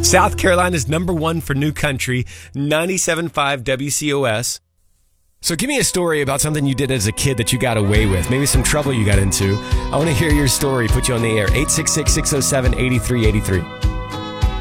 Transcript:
South Carolina's number one for new country, 97.5 WCOS. So give me a story about something you did as a kid that you got away with. Maybe some trouble you got into. I want to hear your story. Put you on the air. 866-607-8383.